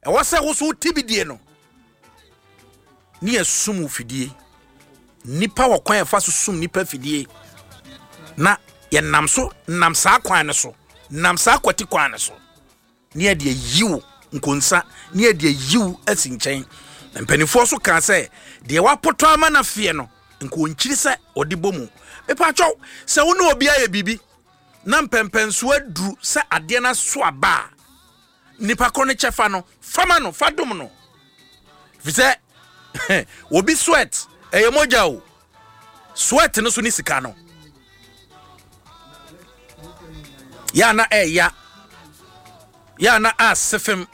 e wo se wo so tibidie no ni asum fidie nipa wo kwan fa so sum nipa fidie na ye nam so nam saa kwan ne so nam saa kwati kwan ne so ni e de yiwo nkonsa ni e de yiwo asinchen mpanifo so kan se de wapoto ama na fie no nko nkyiri se odi bomu mepa chow se wo no obi aye bibi na mpempenso aduru se ade na so aba nipa kone chefa no fama no fadom no vise obi sweat moja o sweat no so ni sika no ya na ya na asefem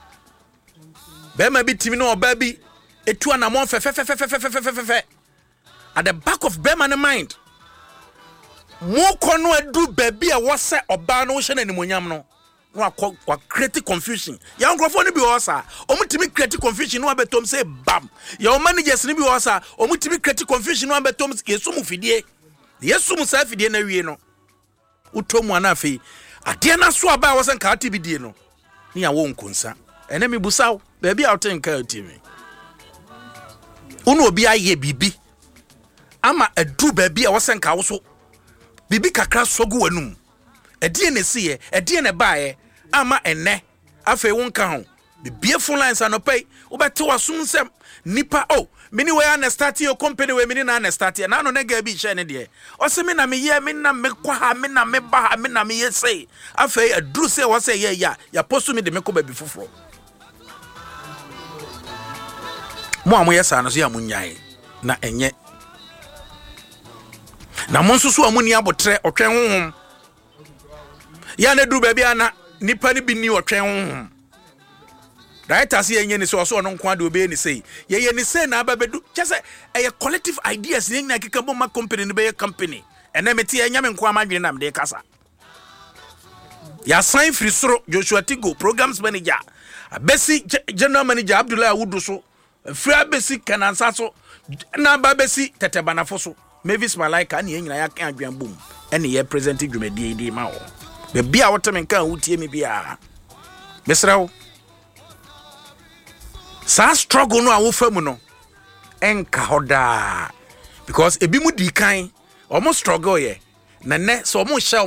be ma bi timi no oba bi etu anamon fe at the back of Bema mind mo kono adu baby a wo se oba no hye na nimonyam no wa create confusion ya nkrofo ni bi wo sa omutimi create confusion no abetom say bam ya managers ni bi wo sa omutimi create confusion no abetom yesumu fidie yesumu sa fidie na wie no utomu ana afi ade na so aba wo se nka ati bidie no ni ya wo nkonsa ene mi busaw baby out nka otimi unu obi aye bibi ama adu baby a wo se nka wo so bibi kakra sogu wanum edie ne siye edie ne baaye ama enne afa wonka ho bibie phone lines anopai obete wasum nsem nipa mini we na start your company we mini na start na no nega bi hye ne de o se me na me ye me na me kwa ha me na me ba ha me na me ye sei afa aduru se wo se ye ya postu me de me ko ba bi foforo mo amoye sa no so ya munyae na enye na monsusu amuni abotre otwen honhom ya na duru baabi ana nipa ni bi ni otwen honhom right as yenye ni so no nko ade obe ni sei ye ni sei na ababedu chese collective ideas ni na kika bomma company ni be company ene meti enya me nko amadwene na mde kasa ya sign free soro Joshua Tigo programs manager abesi general manager Abdullah Awudu so free abesi kanansa so na babesi tetebanafo so Mavis Malaika ni enyina ya kan adwan bom ene ye present dwumadi di ma wo be bia wotem kan wutie me bia besrawo sa struggle no awo famu no enka hoda because ebi mu di kan almost struggle ye na ne so mo sha